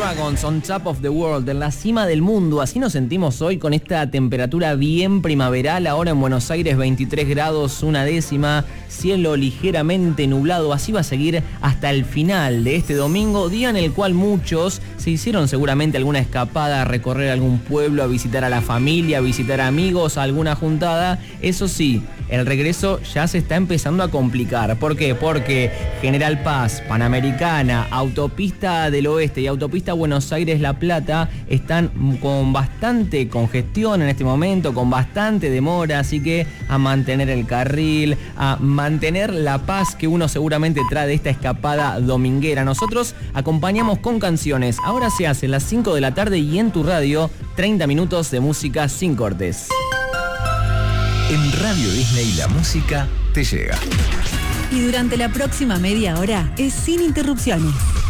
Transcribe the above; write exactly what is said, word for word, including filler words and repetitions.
Dragons on Top of the World, en la cima del mundo. Así nos sentimos hoy con esta temperatura bien primaveral. Ahora en Buenos Aires veintitrés grados, una décima, cielo ligeramente nublado. Así va a seguir hasta el final de este domingo, día en el cual muchos se hicieron seguramente alguna escapada, a recorrer algún pueblo, a visitar a la familia, a visitar amigos, a alguna juntada. Eso sí, el regreso ya se está empezando a complicar. ¿Por qué? Porque General Paz, Panamericana, Autopista del Oeste y Autopista Buenos Aires-La Plata están con bastante congestión en este momento, con bastante demora, así que a mantener el carril, a mantener la paz que uno seguramente trae de esta escapada dominguera. Nosotros acompañamos con canciones. Ahora se hace las cinco de la tarde y en tu radio, treinta minutos de música sin cortes. En Radio Disney la música te llega. Y durante la próxima media hora es sin interrupciones.